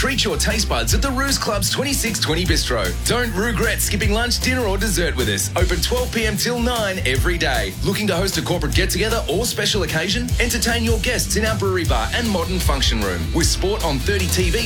Treat your taste buds at the Ruse Club's 2620 Bistro. Don't regret skipping lunch, dinner or dessert with us. Open 12 p.m. till 9 every day. Looking to host a corporate get-together or special occasion? Entertain your guests in our brewery bar and modern function room with sport on 30 TV